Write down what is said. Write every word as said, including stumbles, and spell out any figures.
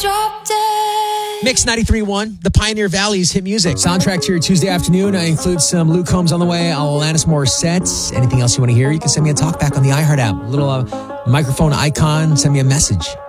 drop dead. Mix ninety-three point one, the Pioneer Valley's hit music. Soundtrack to your Tuesday afternoon. I include some Luke Combs on the way, Alanis Morissette. Anything else you want to hear, you can send me a talk back on the iHeart app. A little uh, microphone icon, send me a message.